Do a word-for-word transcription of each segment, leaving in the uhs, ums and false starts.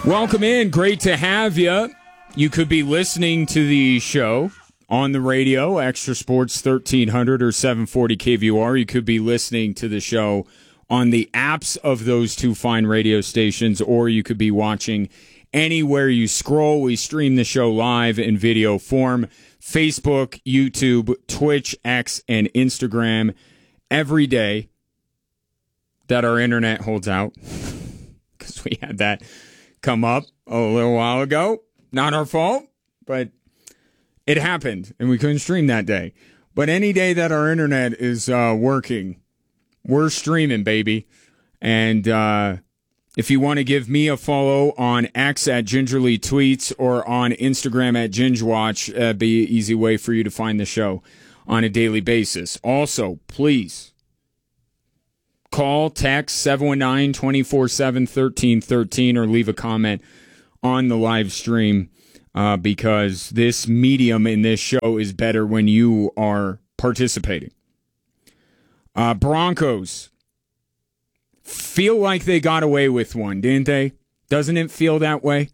Welcome in. Great to have you. You could be listening to the show on the radio, Extra Sports thirteen hundred or seven forty K V U R. You could be listening to the show on the apps of those two fine radio stations, or you could be watching anywhere you scroll. We stream the show live in video form. Facebook, YouTube, Twitch, X, and Instagram every day that our internet holds out. Because we had that come up a little while ago. Not our fault, but it happened, and we couldn't stream that day. But any day that our internet is uh, working, we're streaming, baby. And uh, if you want to give me a follow on X at Gingerly Tweets or on Instagram at GingeWatch, that'd be an easy way for you to find the show on a daily basis. Also, please call, text seven one nine, two four seven, one three one three or leave a comment on the live stream uh, because this medium in this show is better when you are participating. Uh, Broncos feel like they got away with one, didn't they? Doesn't it feel that way?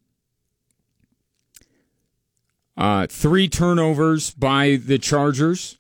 Uh, three turnovers by the Chargers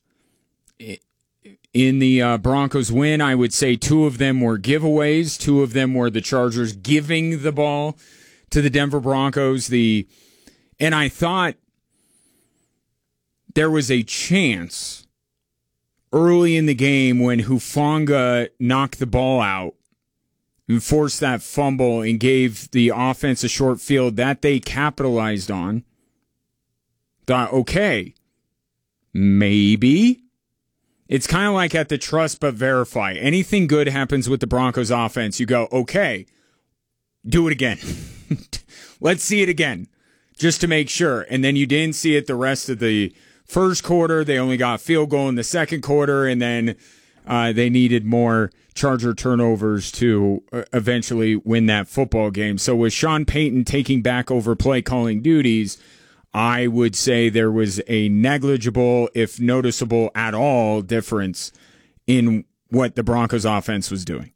in the uh, Broncos win. I would say two of them were giveaways. Two of them were the Chargers giving the ball to the Denver Broncos. The and I thought there was a chance early in the game when Hufanga knocked the ball out and forced that fumble and gave the offense a short field that they capitalized on. Thought, okay, maybe. It's kind of like at the trust but verify. Anything good happens with the Broncos offense, you go, okay, do it again. Let's see it again, just to make sure. And then you didn't see it the rest of the first quarter. They only got field goal in the second quarter, and then uh, they needed more Charger turnovers to uh, eventually win that football game. So with Sean Payton taking back over play calling duties, I would say there was a negligible, if noticeable at all, difference in what the Broncos offense was doing.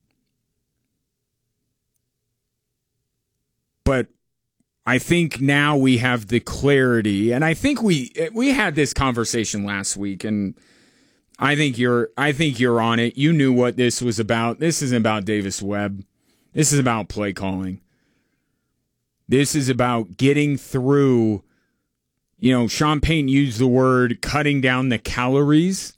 But I think now we have the clarity, and I think we we had this conversation last week, and I think you're I think you're on it. You knew what this was about. This isn't about Davis Webb. This is about play calling. This is about getting through. You know, Sean Payton used the word cutting down the calories.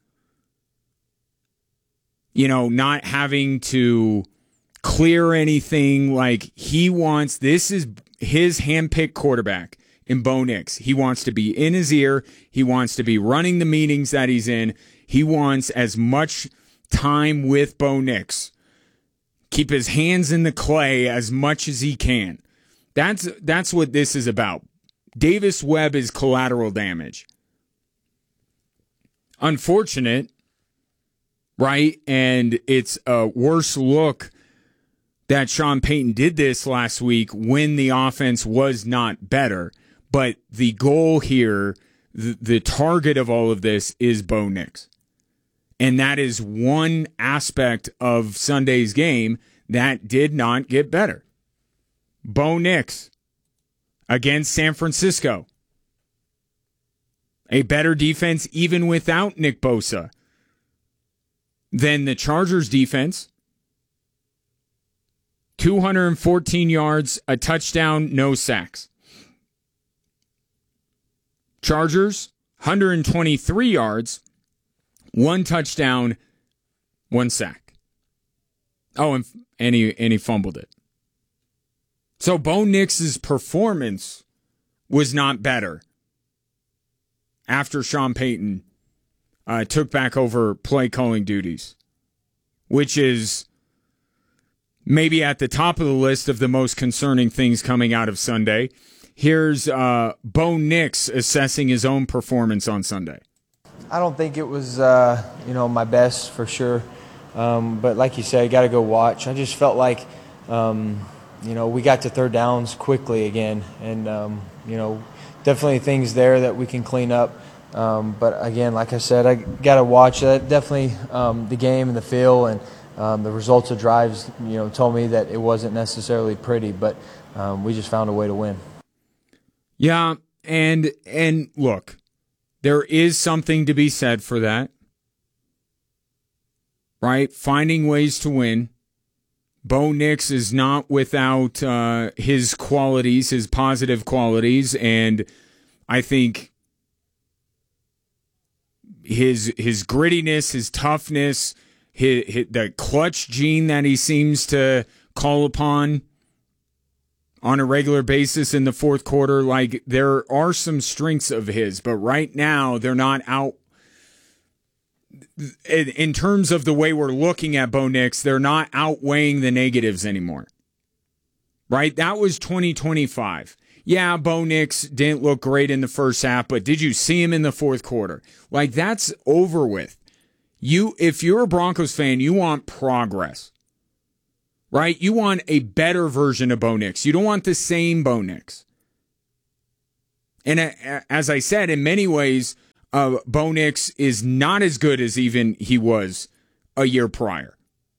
You know, not having to clear anything. Like, he wants, this is his handpicked quarterback in Bo Nix. He wants to be in his ear. He wants to be running the meetings that he's in. He wants as much time with Bo Nix. Keep his hands in the clay as much as he can. That's that's what this is about. Davis Webb is collateral damage. Unfortunate, right? And it's a worse look that Sean Payton did this last week when the offense was not better. But the goal here, the, the target of all of this is Bo Nix. And that is one aspect of Sunday's game that did not get better. Bo Nix against San Francisco. A better defense even without Nick Bosa than the Chargers defense. two hundred fourteen yards, a touchdown, no sacks. Chargers, one hundred twenty-three yards, one touchdown, one sack. Oh, and, and, he, and he fumbled it. So Bo Nix's performance was not better after Sean Payton uh, took back over play calling duties, which is maybe at the top of the list of the most concerning things coming out of Sunday. Here's uh, Bo Nix assessing his own performance on Sunday. I don't think it was, uh, you know, my best for sure. Um, but like you said, you got to go watch. I just felt like, um, you know, we got to third downs quickly again. And, um, you know, definitely things there that we can clean up. Um, but, again, like I said, I got to watch that. Definitely um, the game and the feel and um, the results of drives, you know, told me that it wasn't necessarily pretty, but um, we just found a way to win. Yeah, and and look, there is something to be said for that, right? Finding ways to win. Bo Nix is not without uh, his qualities, his positive qualities, and I think his his grittiness, his toughness, his, his, the clutch gene that he seems to call upon on a regular basis in the fourth quarter, like there are some strengths of his, but right now they're not out. In, in terms of the way we're looking at Bo Nix, they're not outweighing the negatives anymore. Right? That was twenty twenty-five. Yeah, Bo Nix didn't look great in the first half, but did you see him in the fourth quarter? Like, that's over with. You, if you're a Broncos fan, you want progress. Right? You want a better version of Bo Nix. You don't want the same Bo Nix. And as I said, in many ways, uh, Bo Nix is not as good as even he was a year prior.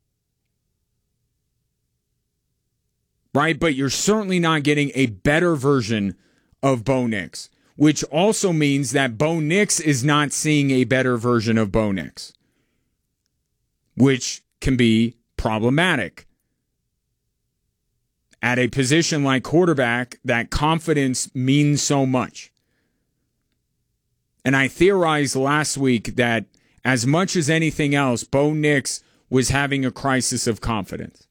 Right? But you're certainly not getting a better version of Bo Nix, which also means that Bo Nix is not seeing a better version of Bo Nix, which can be problematic. At a position like quarterback, that confidence means so much. And I theorized last week that as much as anything else, Bo Nix was having a crisis of confidence.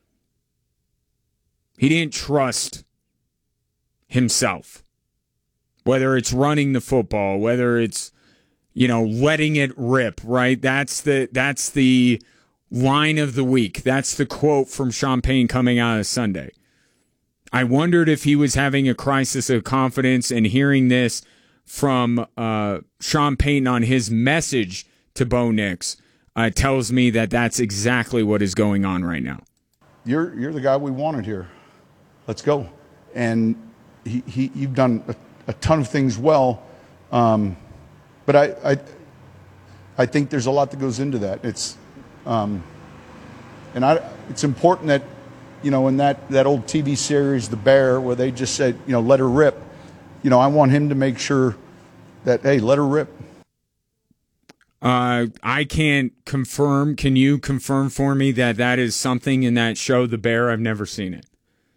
He didn't trust himself. Whether it's running the football, whether it's, you know, letting it rip, right? That's the that's the line of the week. That's the quote from Sean Payton coming out of Sunday. I wondered if he was having a crisis of confidence, and hearing this from uh, Sean Payton on his message to Bo Nix uh, tells me that that's exactly what is going on right now. You're you're the guy we wanted here. Let's go. And he, he you've done a, a ton of things well, um, but I, I I think there's a lot that goes into that. It's um, and I it's important that, you know, in that, that old T V series, The Bear, where they just said, you know, let her rip. You know, I want him to make sure that, hey, let her rip. Uh, I can't confirm. Can you confirm for me that that is something in that show, The Bear? I've never seen it.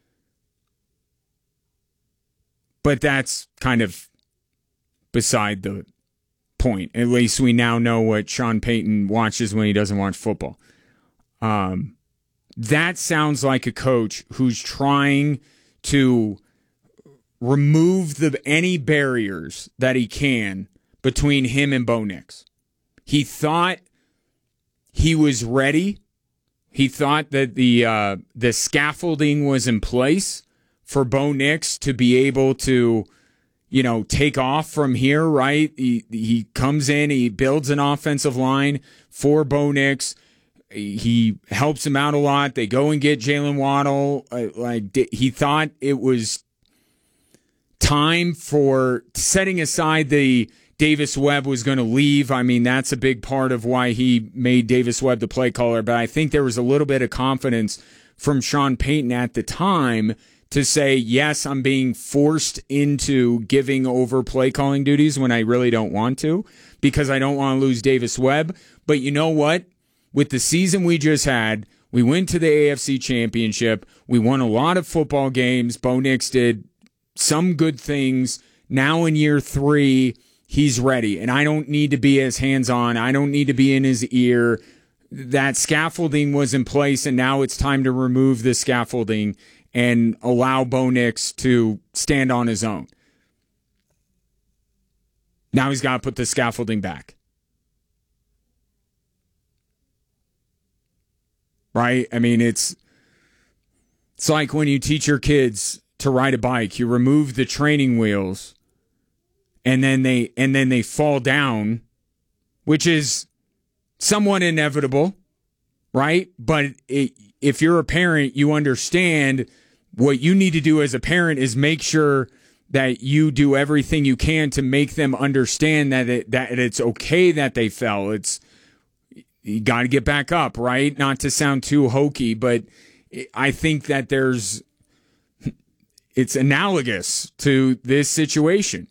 But that's kind of beside the point. At least we now know what Sean Payton watches when he doesn't watch football. Um. That sounds like a coach who's trying to remove the any barriers that he can between him and Bo Nix. He thought he was ready. He thought that the uh, the scaffolding was in place for Bo Nix to be able to, you know, take off from here, right? He, he comes in, he builds an offensive line for Bo Nix. He helps him out a lot. They go and get Jalen Waddle. Like, he thought it was time for setting aside the Davis Webb was going to leave. I mean, that's a big part of why he made Davis Webb the play caller. But I think there was a little bit of confidence from Sean Payton at the time to say, yes, I'm being forced into giving over play calling duties when I really don't want to, because I don't want to lose Davis Webb. But you know what? With the season we just had, we went to the A F C Championship. We won a lot of football games. Bo Nix did some good things. Now in year three, he's ready. And I don't need to be as hands-on. I don't need to be in his ear. That scaffolding was in place, and now it's time to remove the scaffolding and allow Bo Nix to stand on his own. Now he's got to put the scaffolding back. Right? I mean, it's it's like when you teach your kids to ride a bike. You remove the training wheels, and then they and then they fall down, which is somewhat inevitable, right? But it, if you're a parent, you understand what you need to do as a parent is make sure that you do everything you can to make them understand that it, that it's okay that they fell. It's you got to get back up, right? Not to sound too hokey, but I think that there's, it's analogous to this situation.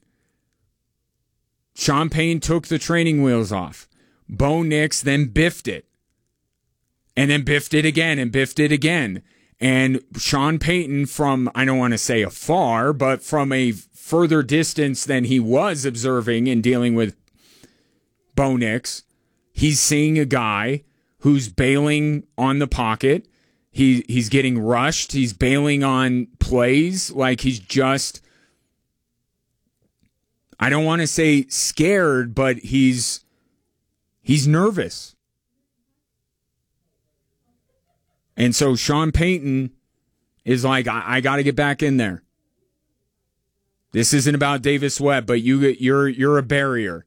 Sean Payton took the training wheels off. Bo Nix then biffed it. And then biffed it again and biffed it again. And Sean Payton, from, I don't want to say afar, but from a further distance than he was observing and dealing with Bo Nix, he's seeing a guy who's bailing on the pocket. He he's getting rushed. He's bailing on plays like he's just, I don't want to say scared, but he's he's nervous. And so Sean Payton is like, I, I got to get back in there. This isn't about Davis Webb, but you you're you're a barrier.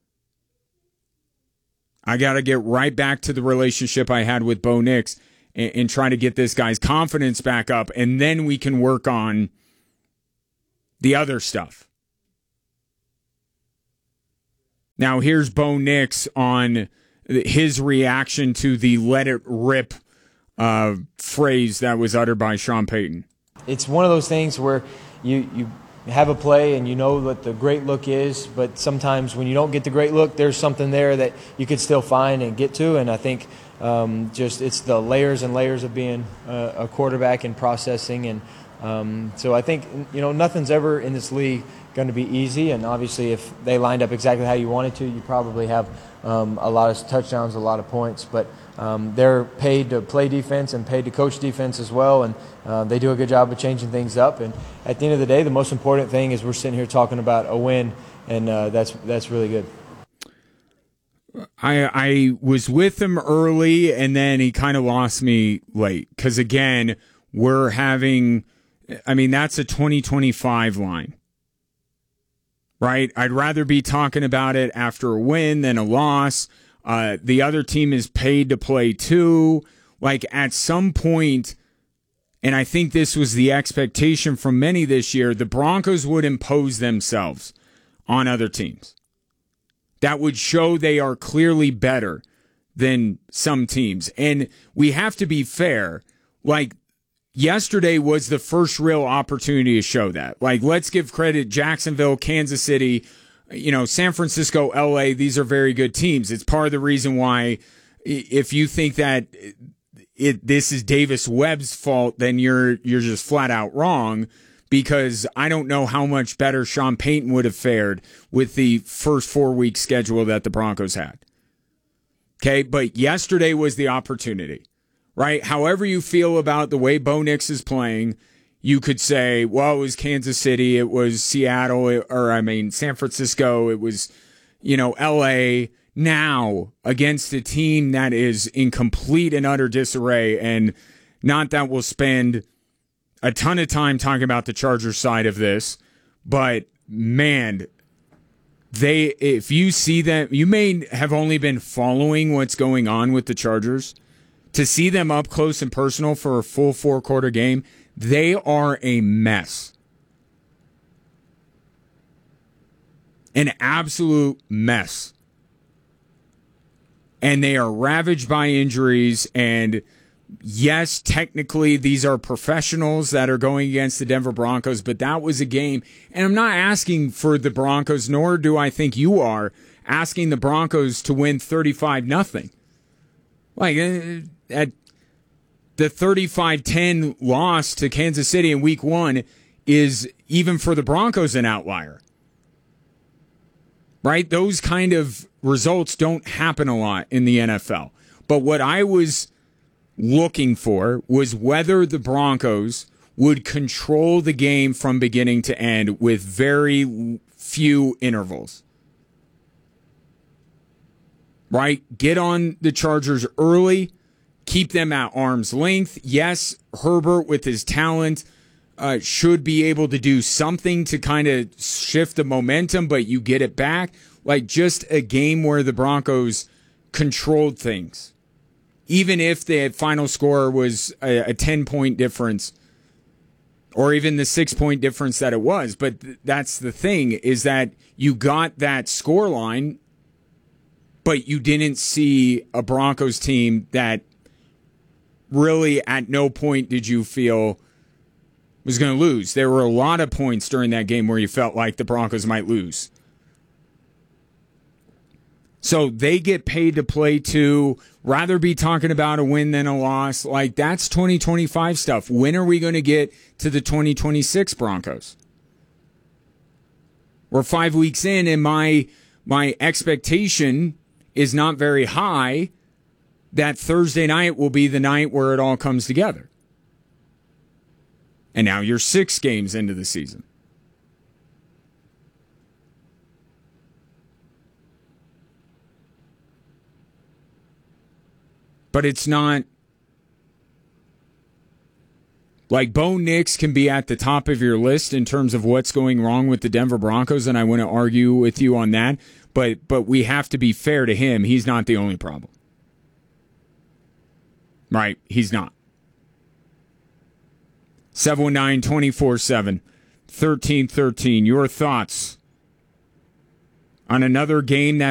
I got to get right back to the relationship I had with Bo Nix and, and try to get this guy's confidence back up, and then we can work on the other stuff. Now, here's Bo Nix on his reaction to the let it rip uh, phrase that was uttered by Sean Payton. It's one of those things where you, you have a play and you know what the great look is, but sometimes when you don't get the great look, there's something there that you could still find and get to. And I think um, just it's the layers and layers of being a, a quarterback and processing. And um, so I think, you know, nothing's ever in this league going to be easy. And obviously if they lined up exactly how you wanted to, you probably have um, a lot of touchdowns, a lot of points. But um, they're paid to play defense and paid to coach defense as well. And uh, they do a good job of changing things up. And at the end of the day, the most important thing is we're sitting here talking about a win. And uh, that's that's really good. I I was with him early, and then he kind of lost me late. Because, again, we're having – I mean, that's a twenty twenty-five line. Right? I'd rather be talking about it after a win than a loss. Uh, the other team is paid to play too. Like, at some point, and I think this was the expectation from many this year, the Broncos would impose themselves on other teams. That would show they are clearly better than some teams. And we have to be fair. Like, yesterday was the first real opportunity to show that. Like, let's give credit. Jacksonville, Kansas City, you know, San Francisco, L A, these are very good teams. It's part of the reason why if you think that it this is Davis Webb's fault, then you're you're just flat out wrong, because I don't know how much better Sean Payton would have fared with the first four-week schedule that the Broncos had. Okay, but yesterday was the opportunity. Right? However you feel about the way Bo Nix is playing, you could say, well, it was Kansas City, it was Seattle, or I mean, San Francisco, it was, you know, L A, now against a team that is in complete and utter disarray. And not that we'll spend a ton of time talking about the Chargers side of this, but man, they, if you see them, you may have only been following what's going on with the Chargers. To see them up close and personal for a full four-quarter game, they are a mess. An absolute mess. And they are ravaged by injuries. And yes, technically, these are professionals that are going against the Denver Broncos, but that was a game. And I'm not asking for the Broncos, nor do I think you are asking the Broncos to win thirty-five nothing. Like, at the thirty-five ten loss to Kansas City in week one is, even for the Broncos, an outlier. Right? Those kind of results don't happen a lot in the N F L. But what I was looking for was whether the Broncos would control the game from beginning to end with very few intervals. Right? Get on the Chargers early. Keep them at arm's length. Yes, Herbert, with his talent, uh, should be able to do something to kind of shift the momentum, but you get it back. Like, just a game where the Broncos controlled things. Even if the final score was a ten-point difference, or even the six-point difference that it was. But th- that's the thing, is that you got that score line but you didn't see a Broncos team that really at no point did you feel was going to lose. There were a lot of points during that game where you felt like the Broncos might lose. So they get paid to play too. Rather be talking about a win than a loss. Like, that's twenty twenty-five stuff. When are we going to get to the twenty twenty-six Broncos? We're five weeks in, and my my expectation is not very high that Thursday night will be the night where it all comes together. And now you're six games into the season. But it's not like Bo Nix can be at the top of your list in terms of what's going wrong with the Denver Broncos, and I want to argue with you on that. But but we have to be fair to him. He's not the only problem. Right? He's not. seven one nine, two four seven, one three one three. Your thoughts on another game that